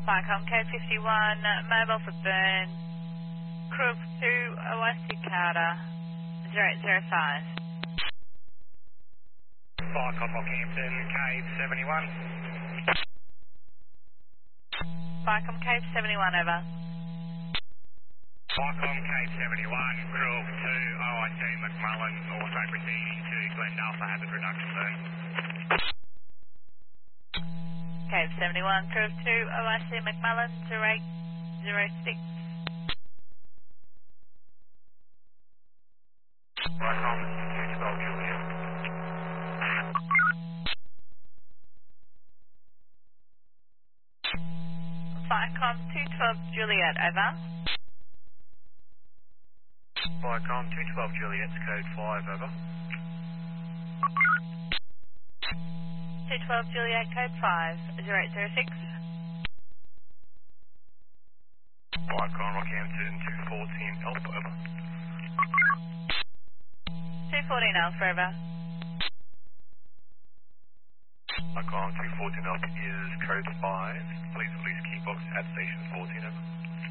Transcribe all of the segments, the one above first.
Viacom K51, mobile for burn. Crew of 2, OIC Carter, 0805. Viacom Rockhampton K71. Viacom K71, over. Viacom K71, crew of 2, OIC McMullen, also proceeding to Glendale for hazard reduction burn. K71, crew of 2, OIC McMullen, 0806. Viacom 212 Juliet. Viacom 212 Juliet, over. Viacom 212 Juliet's code 5, over. 212 Juliet, code 5, 0806. Viacom Rockhampton 214 Alpha, over. 214 Alpha, over. Viacom 214 Alpha is code 5. Please release key box at station 14, over.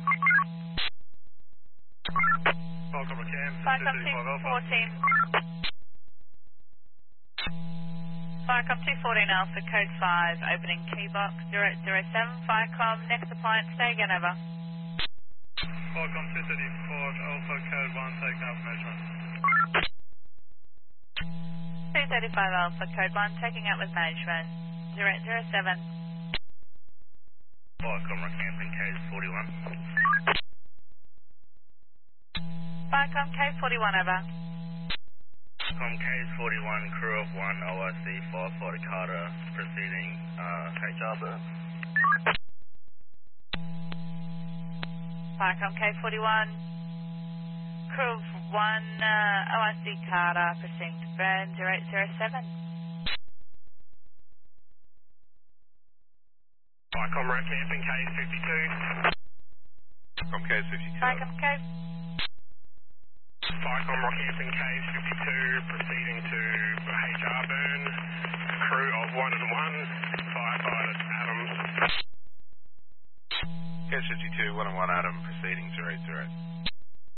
Viacom Rockhampton Viacom 235 Alpha. 214. Viacom 214 Alpha, code 5, opening key box 007. Viacom, next appliance, stay again, over. Viacom 235 Alpha, code 1, taking up measurement. 235 Alpha, code 1, taking up with management, 007. Viacom Rockhampton code 41. Viacom K41, over. Viacom case 41, crew of 1, OIC, firefighter Carter, proceeding HR burn. Viacom K41, crew of 1, OIC Carter, proceeding to burn, 0807. Viacom Rockhampton case 52. Viacom case 52. Viacom K. Viacom Rockhampton case 52, proceeding to HR burn. Crew of 1 and 1, firefighter Adams. Case 52, 1 and 1 Adam, proceeding 080.